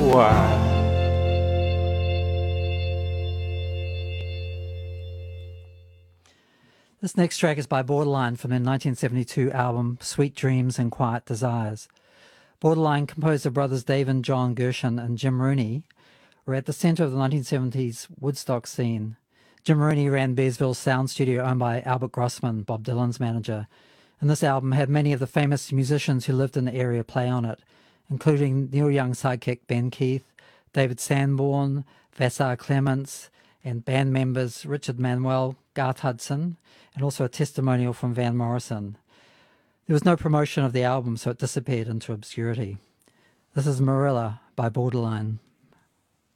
Wow. This next track is by Borderline from their 1972 album Sweet Dreams and Quiet Desires. Borderline, composed of brothers Dave and John Gershon and Jim Rooney, were at the centre of the 1970s Woodstock scene. Jim Rooney ran Bearsville's sound studio owned by Albert Grossman, Bob Dylan's manager, and this album had many of the famous musicians who lived in the area play on it, including Neil Young's sidekick Ben Keith, David Sanborn, Vassar Clements, and band members Richard Manuel, Garth Hudson, and also a testimonial from Van Morrison. There was no promotion of the album, so it disappeared into obscurity. This is Marilla by Borderline.